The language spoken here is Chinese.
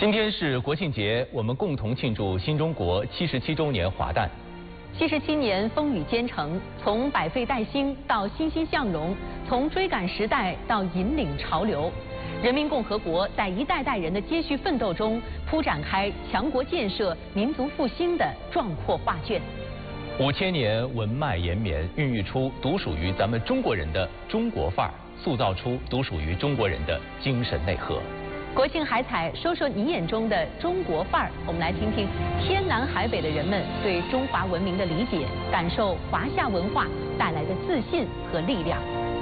今天是国庆节，我们共同庆祝新中国77周年华诞。 77年风雨兼程，从百废待兴到欣欣向荣，从追赶时代到引领潮流，人民共和国在一代代人的接续奋斗中，铺展开强国建设、民族复兴的壮阔画卷。 5000年文脉延绵，孕育出独属于咱们中国人的中国范儿，塑造出独属于中国人的精神内核。 国庆海采，说说你眼中的中国范儿。我们来听听天南海北的人们对中华文明的理解，感受华夏文化带来的自信和力量。